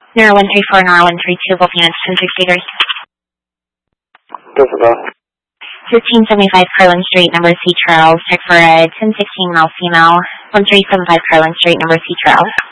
0134 and 0132, both units 1063. This is about 1575 Carlin Street, number C. Charles. Check for a 1016 male female. 1375 Carlin Street, number C. Charles.